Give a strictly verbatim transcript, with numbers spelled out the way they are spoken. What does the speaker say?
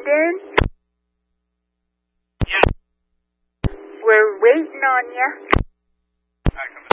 Brandon? Yeah. We're waiting on you. Alright, come